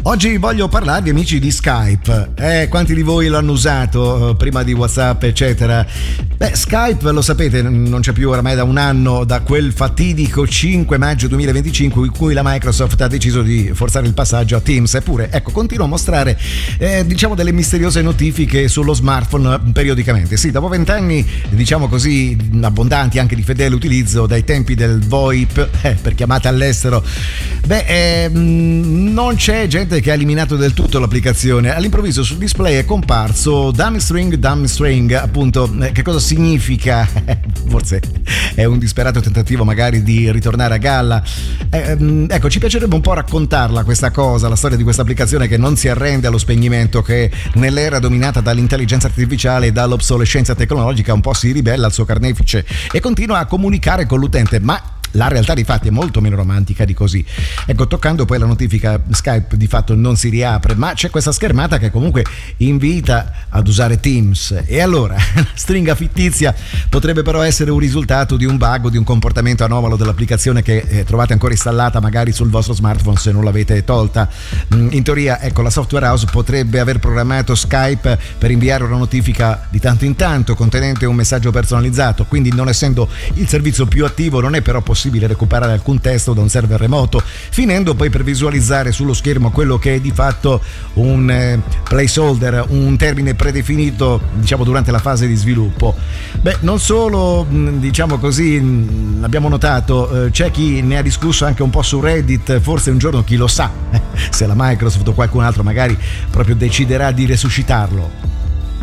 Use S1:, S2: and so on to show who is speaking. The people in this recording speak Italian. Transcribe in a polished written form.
S1: Oggi voglio parlarvi, amici, di Skype. Quanti di voi l'hanno usato prima di WhatsApp, eccetera? Skype, lo sapete, non c'è più oramai da un anno, da quel fatidico 5 maggio 2025 in cui la Microsoft ha deciso di forzare il passaggio a Teams. Eppure, ecco, continua a mostrare, delle misteriose notifiche sullo smartphone periodicamente. Sì, dopo 20 anni, diciamo così, abbondanti anche di fedele utilizzo dai tempi del VoIP, per chiamate all'estero, non c'è gente che ha eliminato del tutto l'applicazione. All'improvviso sul display è comparso dummy string, appunto. Che cosa significa? Forse è un disperato tentativo magari di ritornare a galla. Ecco, ci piacerebbe un po' raccontarla questa cosa, la storia di questa applicazione che non si arrende allo spegnimento, che nell'era dominata dall'intelligenza artificiale e dall'obsolescenza tecnologica un po' si ribella al suo carnefice e continua a comunicare con l'utente, ma la realtà di fatti è molto meno romantica di così. Ecco, toccando poi la notifica, Skype di fatto non si riapre, ma c'è questa schermata che comunque invita ad usare Teams. E allora, la stringa fittizia potrebbe però essere un risultato di un bug o di un comportamento anomalo dell'applicazione che trovate ancora installata magari sul vostro smartphone se non l'avete tolta. In teoria, ecco, la software house potrebbe aver programmato Skype per inviare una notifica di tanto in tanto contenente un messaggio personalizzato, quindi non essendo il servizio più attivo non è però possibile recuperare alcun testo da un server remoto, finendo poi per visualizzare sullo schermo quello che è di fatto un placeholder, un termine predefinito, diciamo, durante la fase di sviluppo. Non solo, diciamo così, abbiamo notato, c'è chi ne ha discusso anche un po' su Reddit, forse un giorno, chi lo sa, se la Microsoft o qualcun altro magari proprio deciderà di resuscitarlo.